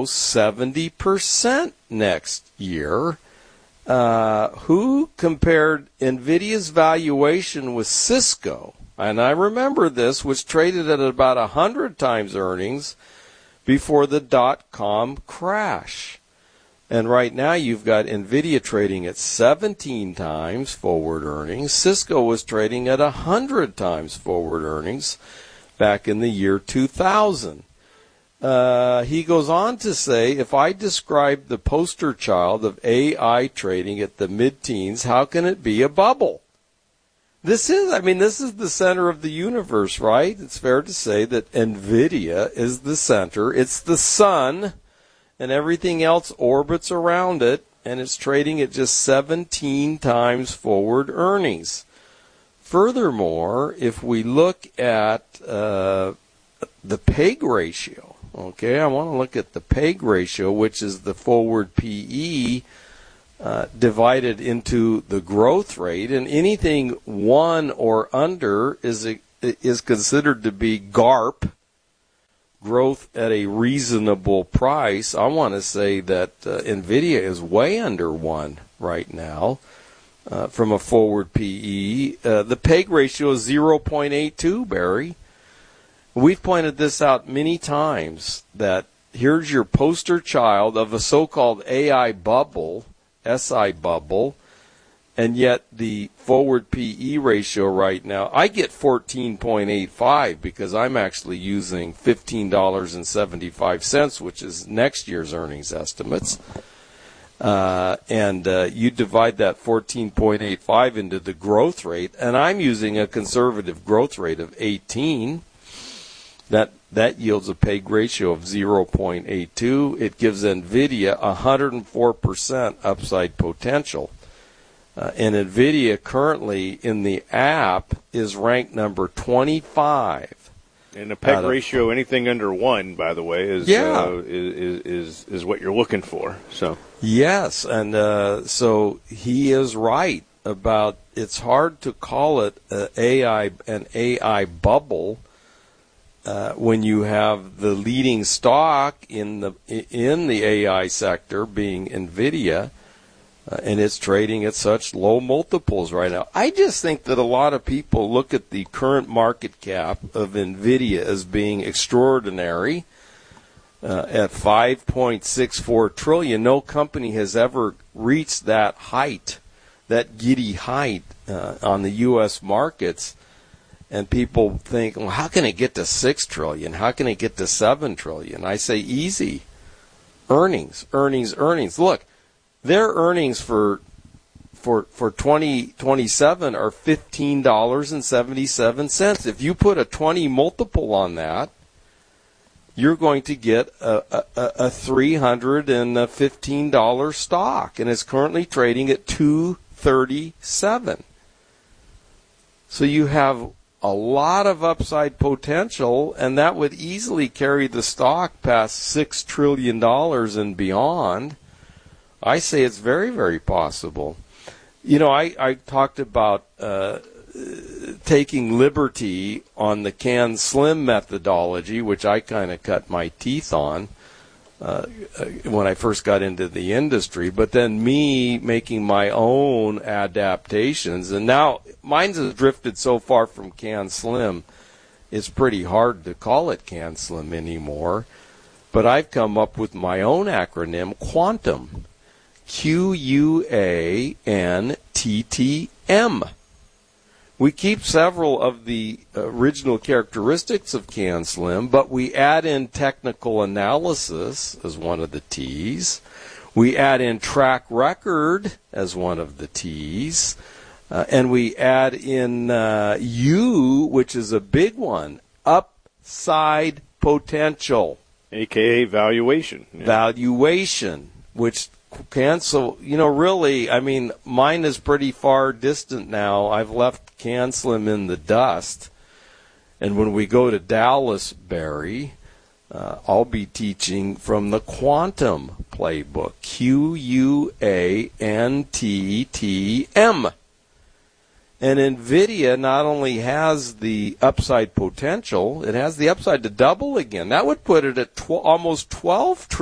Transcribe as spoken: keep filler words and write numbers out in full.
grow seventy percent next year. Uh, who compared NVIDIA's valuation with Cisco? And I remember this, which traded at about one hundred times earnings before the dot-com crash. And right now you've got NVIDIA trading at seventeen times forward earnings. Cisco was trading at one hundred times forward earnings back in the year two thousand. Uh, he goes on to say, if I describe the poster child of A I trading at the mid-teens, how can it be a bubble? This is, I mean, this is the center of the universe, right? It's fair to say that NVIDIA is the center. It's the sun, and everything else orbits around it, and it's trading at just seventeen times forward earnings. Furthermore, if we look at uh, the P E G ratio, okay, I want to look at the P E G ratio, which is the forward P E uh, divided into the growth rate, and anything one or under is a, is considered to be GARP, growth at a reasonable price. I want to say that uh, NVIDIA is way under one right now uh, from a forward P E. Uh, the P E G ratio is zero point eight two, Barry. We've pointed this out many times, that here's your poster child of a so-called A I bubble, S I bubble, and yet the forward P E ratio right now, I get fourteen point eight five because I'm actually using fifteen dollars and seventy-five cents, which is next year's earnings estimates. Uh, and uh, you divide that fourteen point eight five into the growth rate, and I'm using a conservative growth rate of eighteen. That that yields a P E G ratio of zero point eight two. It gives NVIDIA one hundred four percent upside potential. Uh, and NVIDIA currently in the app is ranked number twenty-five. And the P E G ratio, anything under one, by the way, is, yeah. uh, is is is what you're looking for. So yes, and uh, so he is right about it's hard to call it a AI an A I bubble. Uh, when you have the leading stock in the in the A I sector being NVIDIA, uh, and it's trading at such low multiples right now. I just think that a lot of people look at the current market cap of NVIDIA as being extraordinary uh, at five point six four trillion dollars. No company has ever reached that height, that giddy height uh, on the U S markets. And people think, well, how can it get to six trillion dollars? How can it get to seven trillion dollars? I say easy. Earnings, earnings, earnings. Look, their earnings for for for twenty twenty-seven are fifteen dollars and seventy-seven cents. If you put a twenty multiple on that, you're going to get a, a, a three hundred fifteen dollars stock, and it's currently trading at two thirty-seven. So you have a lot of upside potential, and that would easily carry the stock past six trillion dollars and beyond. I say it's very, very possible. You know, I, I talked about uh, taking liberty on the Can Slim methodology, which I kind of cut my teeth on uh, when I first got into the industry, but then me making my own adaptations. And now mine has drifted so far from Can Slim, it's pretty hard to call it Can Slim anymore. But I've come up with my own acronym, Quantum. Q U A N T T M. We keep several of the original characteristics of Can Slim, but we add in technical analysis as one of the T's. We add in track record as one of the T's. Uh, and we add in uh, U, which is a big one, upside potential. A K A valuation. Yeah. Valuation, which cancel, you know, really, I mean, mine is pretty far distant now. I've left Can Slim in the dust. And when we go to Dallas, Barry, uh, I'll be teaching from the Quantum playbook, Q U A N T T M. And NVIDIA not only has the upside potential, it has the upside to double again. That would put it at tw- almost twelve trillion